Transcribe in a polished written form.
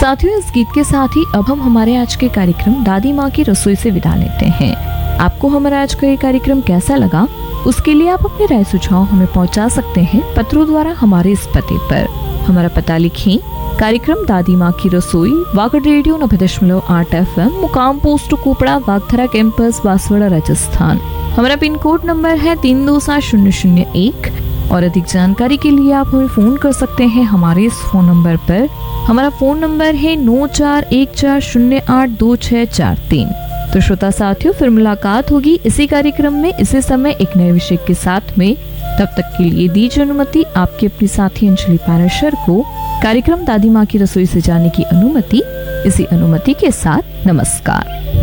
साथियों, इस गीत के साथ ही अब हम हमारे आज के कार्यक्रम दादी माँ की रसोई से विदा लेते हैं। आपको हमारा आज का ये कार्यक्रम कैसा लगा, उसके लिए आप अपने राय सुझाव हमें पहुंचा सकते हैं पत्रों द्वारा हमारे इस पते पर। हमारा पता लिखें, कार्यक्रम दादी माँ की रसोई, वागड़ रेडियो 90.8 FM, मुकाम पोस्ट कोपड़ा, वागथरा कैंपस, बांसवाड़ा, राजस्थान। हमारा पिन कोड नंबर है 327001। और अधिक जानकारी के लिए आप हमें फोन कर सकते हैं हमारे इस फोन नंबर पर। हमारा फोन नंबर है 9414082643। तो श्रोता साथियों, फिर मुलाकात होगी इसी कार्यक्रम में इसी समय एक नए विषय के साथ में। तब तक के लिए दीजिए अनुमति आपकी अपनी साथी अंजलि पाराशर को कार्यक्रम दादी माँ की रसोई से जाने की अनुमति। इसी अनुमति के साथ नमस्कार।